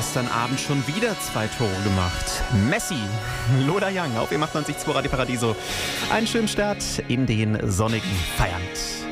gestern Abend schon wieder 2 Tore gemacht. Messi, Loda Young auf E98 Radio Paradiso. Einen schönen Start in den sonnigen Feierabend.